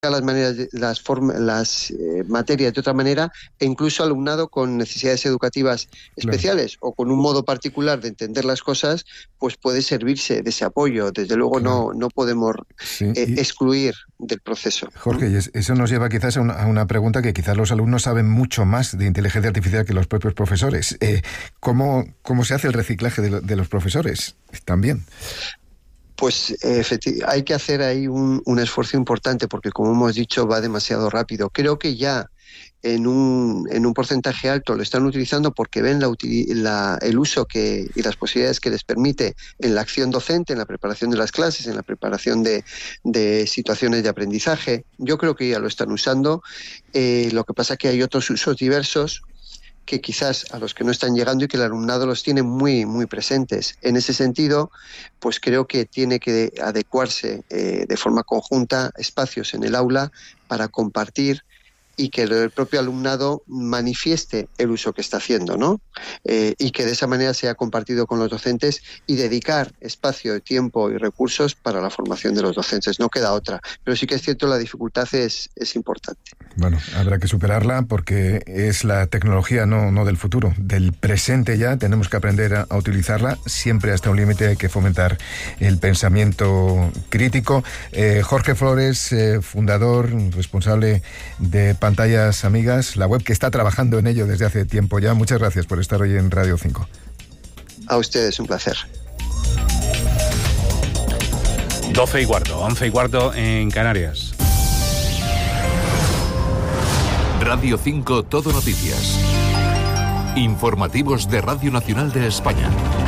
las maneras, las materias de otra manera, e incluso alumnado con necesidades educativas especiales o con un modo particular de entender las cosas, pues puede servirse de ese apoyo. Desde luego no podemos excluir del proceso. Jorge, y eso nos lleva quizás a una pregunta que quizás los alumnos saben mucho más de inteligencia artificial que los propios profesores. ¿Cómo se hace el reciclaje de los profesores también? Pues hay que hacer ahí un esfuerzo importante porque, como hemos dicho, va demasiado rápido. Creo que ya en un porcentaje alto lo están utilizando porque ven el uso y las posibilidades que les permite en la acción docente, en la preparación de las clases, en la preparación de situaciones de aprendizaje. Yo creo que ya lo están usando. Lo que pasa es que hay otros usos diversos que quizás a los que no están llegando y que el alumnado los tiene muy, muy presentes. En ese sentido, pues creo que tiene que adecuarse de forma conjunta espacios en el aula para compartir y que el propio alumnado manifieste el uso que está haciendo, ¿no? Y que de esa manera sea compartido con los docentes y dedicar espacio, tiempo y recursos para la formación de los docentes. No queda otra. Pero sí que es cierto, la dificultad es importante. Bueno, habrá que superarla porque es la tecnología no del futuro, del presente ya. Tenemos que aprender a utilizarla. Siempre hasta un límite hay que fomentar el pensamiento crítico. Jorge Flores, fundador, responsable de Pantallas Amigas, la web que está trabajando en ello desde hace tiempo ya. Muchas gracias por estar hoy en Radio 5. A ustedes, un placer. 12:15, 11:15 en Canarias. Radio 5 Todo Noticias. Informativos de Radio Nacional de España.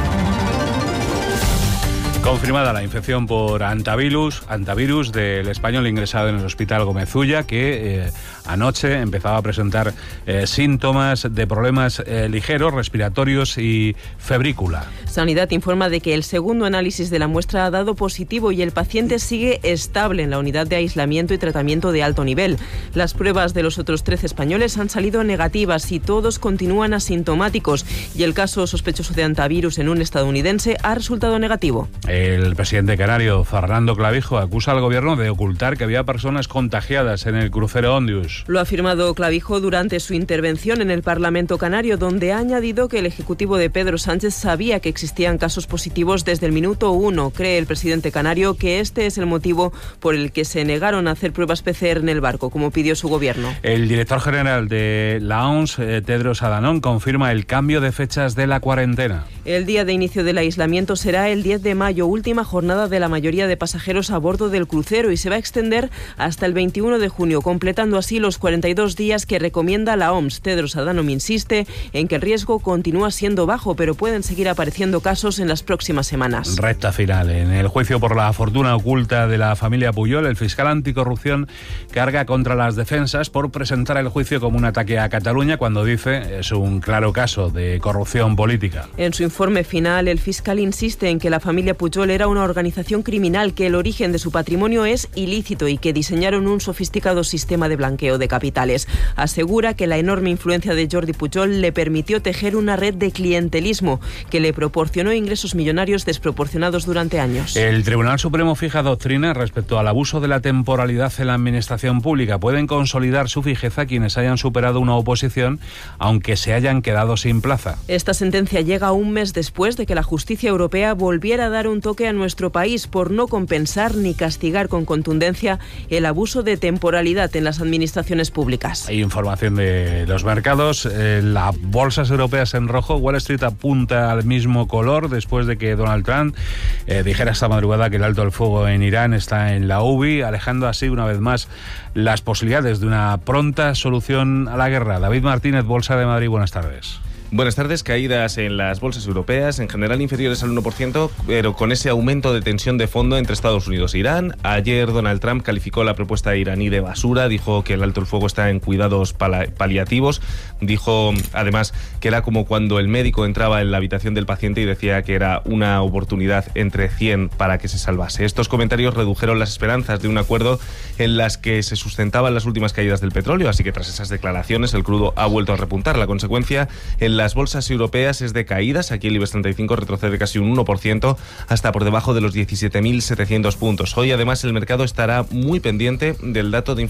Confirmada la infección por antivirus del español ingresado en el Hospital Gómez Ulla, que anoche empezaba a presentar síntomas de problemas ligeros, respiratorios y febrícula. Sanidad informa de que el segundo análisis de la muestra ha dado positivo y el paciente sigue estable en la unidad de aislamiento y tratamiento de alto nivel. Las pruebas de los otros 13 españoles han salido negativas y todos continúan asintomáticos, y el caso sospechoso de antivirus en un estadounidense ha resultado negativo. El presidente canario, Fernando Clavijo, acusa al gobierno de ocultar que había personas contagiadas en el crucero Ondius. Lo ha afirmado Clavijo durante su intervención en el Parlamento canario, donde ha añadido que el ejecutivo de Pedro Sánchez sabía que existían casos positivos desde el minuto 1. Cree el presidente canario que este es el motivo por el que se negaron a hacer pruebas PCR en el barco, como pidió su gobierno. El director general de la OMS, Tedros Adhanom, confirma el cambio de fechas de la cuarentena. El día de inicio del aislamiento será el 10 de mayo, última jornada de la mayoría de pasajeros a bordo del crucero, y se va a extender hasta el 21 de junio, completando así los 42 días que recomienda la OMS. Tedros Adhanom insiste en que el riesgo continúa siendo bajo, pero pueden seguir apareciendo casos en las próximas semanas. Recta final. En el juicio por la fortuna oculta de la familia Pujol, el fiscal anticorrupción carga contra las defensas por presentar el juicio como un ataque a Cataluña, cuando dice es un claro caso de corrupción política. En su informe final, el fiscal insiste en que la familia Pujol era una organización criminal, que el origen de su patrimonio es ilícito y que diseñaron un sofisticado sistema de blanqueo de capitales. Asegura que la enorme influencia de Jordi Pujol le permitió tejer una red de clientelismo que le proporcionó ingresos millonarios desproporcionados durante años. El Tribunal Supremo fija doctrina respecto al abuso de la temporalidad en la administración pública. Pueden consolidar su fijeza quienes hayan superado una oposición, aunque se hayan quedado sin plaza. Esta sentencia llega un mes después de que la justicia europea volviera a dar un toque a nuestro país por no compensar ni castigar con contundencia el abuso de temporalidad en las administraciones públicas. Hay información de los mercados. Las bolsas europeas en rojo. Wall Street apunta al mismo color después de que Donald Trump dijera esta madrugada que el alto el fuego en Irán está en la UBI, alejando así una vez más las posibilidades de una pronta solución a la guerra. David Martínez, Bolsa de Madrid, buenas tardes. Buenas tardes. Caídas en las bolsas europeas, en general inferiores al 1%, pero con ese aumento de tensión de fondo entre Estados Unidos e Irán. Ayer Donald Trump calificó la propuesta iraní de basura, dijo que el alto el fuego está en cuidados paliativos, dijo además que era como cuando el médico entraba en la habitación del paciente y decía que era una oportunidad entre 100 para que se salvase. Estos comentarios redujeron las esperanzas de un acuerdo en las que se sustentaban las últimas caídas del petróleo, así que tras esas declaraciones el crudo ha vuelto a repuntar. La consecuencia en las bolsas europeas es de caídas. Aquí el IBEX 35 retrocede casi un 1% hasta por debajo de los 17.700 puntos. Hoy además el mercado estará muy pendiente del dato de